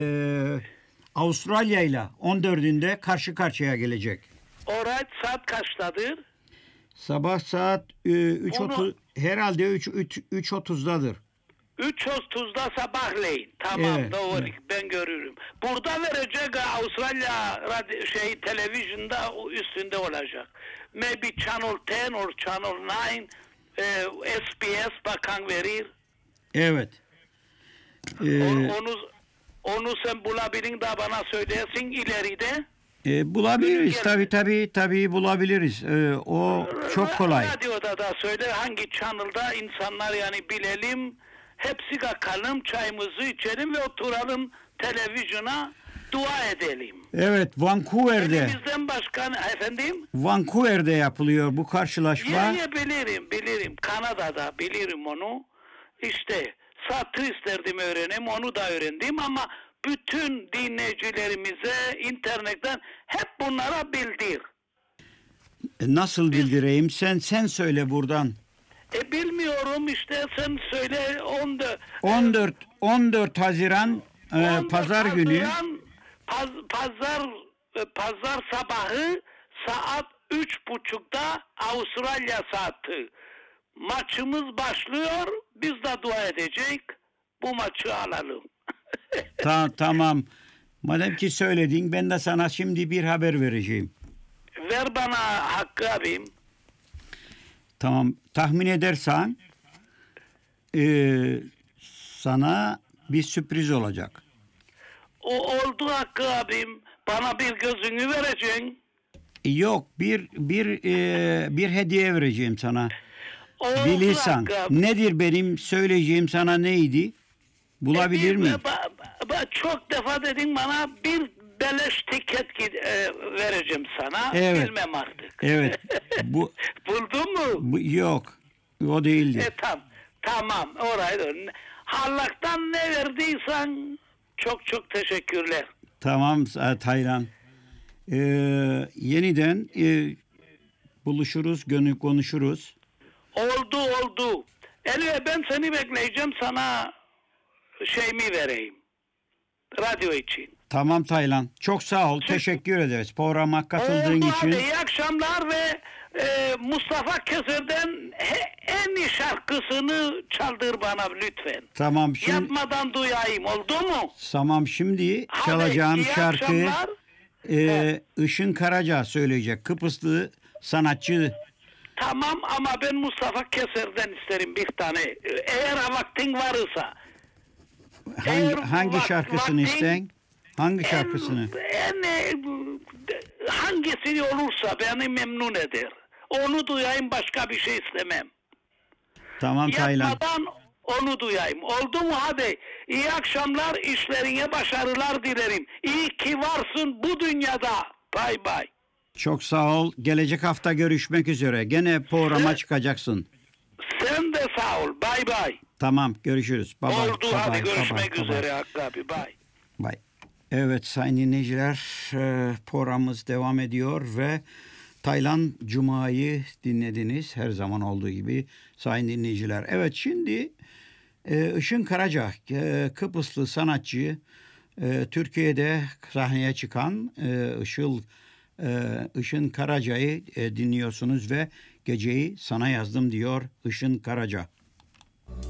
Avustralya ile 14'ünde karşı karşıya gelecek. Alright, saat kaçtadır? Sabah saat 3.30, herhalde 3.30'dadır. 3.30'da sabahleyin. Tamam, Evet, doğru. evet. Ben görürüm. Burada verecek Avustralya televizyonda üstünde olacak. Maybe Channel 10 or Channel 9 SBS bakan verir. Evet. Onu sen bulabilin de bana söylesin ileride. Bulabiliriz tabii bulabiliriz. O çok kolay. Radyoda da söyle hangi channel'da insanlar yani bilelim. Hepsi kalkalım, çayımızı içelim ve oturalım televizyona dua edelim. Evet, Vancouver'de. Elimizden başka efendim? Vancouver'de yapılıyor bu karşılaşma. Ya bilirim. Kanada'da bilirim onu. İşte satır isterdim öğreneyim, onu da öğrendim ama bütün dinleyicilerimize internetten hep bunlara bildir. Nasıl bildireyim? Sen söyle buradan. Bilmiyorum işte sen söyle 14 Haziran 14 pazar günü pazar sabahı saat 3.30'da Avustralya saati. Maçımız başlıyor. Biz de dua edecek. Bu maçı alalım. Tamam. Madem ki söyledin, ben de sana şimdi bir haber vereceğim. Ver bana Hakkı abim. Tamam. Tahmin edersen sana bir sürpriz olacak. O oldu Hakkı abim. Bana bir gözünü vereceksin. Yok, bir hediye vereceğim sana. Oldu Bilirsen. Hakkı abi. Nedir benim söyleyeceğim sana neydi? Bulabilir miyim? Çok defa dedin bana bir beleş tiket vereceğim sana. Evet. Bilmem artık. Evet. Buldun mu? Yok. O değildi. Tamam. Orayı. Allah'tan ne verdiysen çok teşekkürler. Tamam Taylan. Yeniden buluşuruz, konuşuruz. Oldu. Elve ben seni bekleyeceğim, sana şeyimi vereyim. Radyo için. Tamam Taylan. Çok sağ ol. Teşekkür ederiz programa katıldığın için. Abi, iyi akşamlar ve Mustafa Keser'den en iyi şarkısını çaldır bana lütfen. Tamam. Yapmadan duyayım, oldu mu? Tamam, şimdi çalacağım şarkı Işın Karaca söyleyecek. Kıbrıslı sanatçı. Tamam ama ben Mustafa Keser'den isterim bir tane. Eğer vaktin varsa. Hangi şarkısını isten? Hangi şarkısını? Hangisi olursa beni memnun eder. Onu duyayım, başka bir şey istemem. Tamam Taylan. Yapmadan onu duyayım. Oldu mu hadi? İyi akşamlar, işlerine başarılar dilerim. İyi ki varsın bu dünyada. Bay bay. Çok sağ ol. Gelecek hafta görüşmek üzere. Gene programa çıkacaksın. Sen de sağ ol. Bay bay. Tamam, görüşürüz. Bye bye. Oldu, hadi görüşmek üzere Hakkı abi. Bay. Bye. Evet sayın dinleyiciler, programımız devam ediyor ve Taylan Cuma'yı dinlediniz her zaman olduğu gibi sayın dinleyiciler. Evet, şimdi Işın Karaca, Kıbrıslı sanatçı, Türkiye'de sahneye çıkan Işın Karaca'yı dinliyorsunuz ve geceyi sana yazdım diyor Işın Karaca.